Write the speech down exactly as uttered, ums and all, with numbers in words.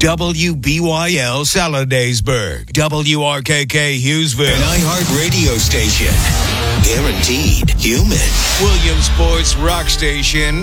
W B Y L Saladaysburg, W R K K Hughesville, an iHeart radio station. Guaranteed human. Williamsport's rock station,